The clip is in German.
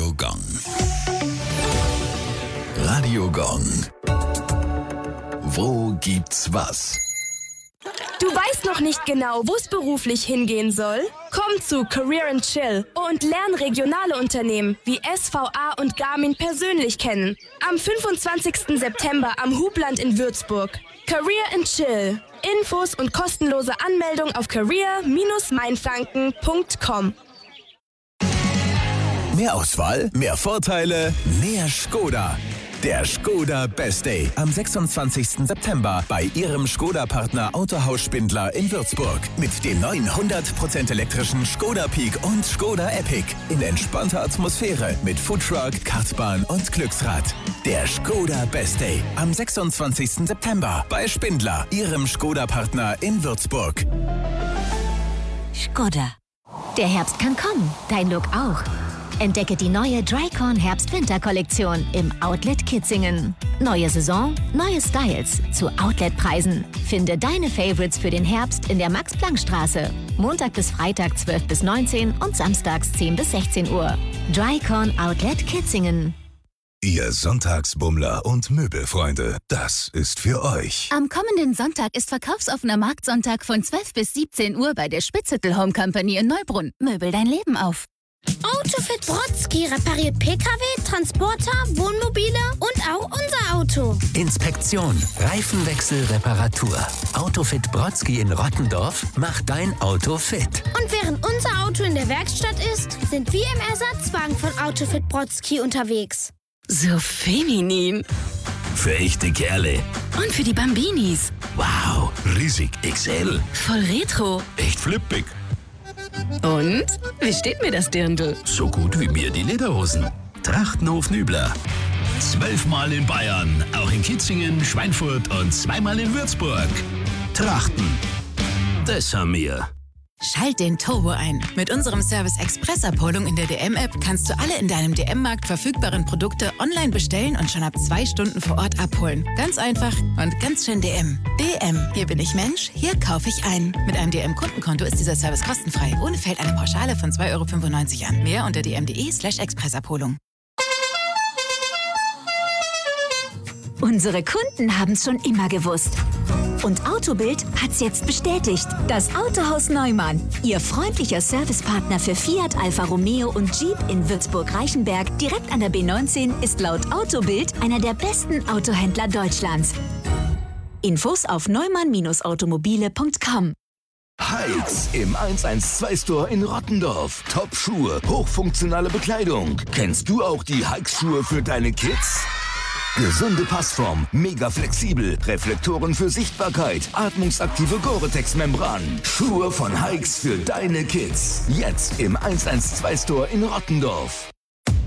Radio Gong. Radio Gong. Wo gibt's was? Du weißt noch nicht genau, wo es beruflich hingehen soll? Komm zu Career & Chill und lern regionale Unternehmen wie SVA und Garmin persönlich kennen. Am 25. September am Hubland in Würzburg. Career & Chill. Infos und kostenlose Anmeldung auf career-mainfranken.com. Mehr Auswahl, mehr Vorteile, mehr Škoda. Der Škoda Best Day am 26. September bei Ihrem Škoda-Partner Autohaus Spindler in Würzburg. Mit dem neuen 100% elektrischen Škoda Peak und Škoda Epic. In entspannter Atmosphäre mit Foodtruck, Kartbahn und Glücksrad. Der Škoda Best Day am 26. September bei Spindler, Ihrem Škoda-Partner in Würzburg. Škoda. Der Herbst kann kommen, dein Look auch. Entdecke die neue Drycorn Herbst-Winter-Kollektion im Outlet Kitzingen. Neue Saison, neue Styles zu Outlet-Preisen. Finde deine Favorites für den Herbst in der Max-Planck-Straße. Montag bis Freitag 12 bis 19 und samstags 10 bis 16 Uhr. Drycorn Outlet Kitzingen. Ihr Sonntagsbummler und Möbelfreunde, das ist für euch. Am kommenden Sonntag ist verkaufsoffener Marktsonntag von 12 bis 17 Uhr bei der Spitzhüttel Home Company in Neubrunn. Möbel dein Leben auf. Autofit Brodsky repariert Pkw, Transporter, Wohnmobile und auch unser Auto. Inspektion, Reifenwechsel, Reparatur. Autofit Brodsky in Rottendorf macht dein Auto fit. Und während unser Auto in der Werkstatt ist, sind wir im Ersatzwagen von Autofit Brodsky unterwegs. So feminin. Für echte Kerle. Und für die Bambinis. Wow, riesig XL. Voll retro. Echt flippig. Und? Wie steht mir das Dirndl? So gut wie mir die Lederhosen. Trachtenhof Nübler. 12-mal in Bayern, auch in Kitzingen, Schweinfurt und 2-mal in Würzburg. Trachten. Das haben wir. Schalt den Turbo ein. Mit unserem Service Express-Abholung in der DM-App kannst du alle in deinem DM-Markt verfügbaren Produkte online bestellen und schon ab 2 Stunden vor Ort abholen. Ganz einfach und ganz schön DM. DM, hier bin ich Mensch, hier kaufe ich ein. Mit einem DM-Kundenkonto ist dieser Service kostenfrei. Ohne fällt eine Pauschale von 2,95 € an. Mehr unter dm.de/Expressabholung. Unsere Kunden haben es schon immer gewusst. Und Autobild hat's jetzt bestätigt. Das Autohaus Neumann, Ihr freundlicher Servicepartner für Fiat, Alfa Romeo und Jeep in Würzburg-Reichenberg, direkt an der B19, ist laut Autobild einer der besten Autohändler Deutschlands. Infos auf neumann-automobile.com. Hikes im 112-Store in Rottendorf. Top-Schuhe, hochfunktionale Bekleidung. Kennst du auch die Hikes-Schuhe für deine Kids? Gesunde Passform, mega flexibel, Reflektoren für Sichtbarkeit, atmungsaktive Gore-Tex-Membran. Schuhe von Hikes für deine Kids. Jetzt im 112-Store in Rottendorf.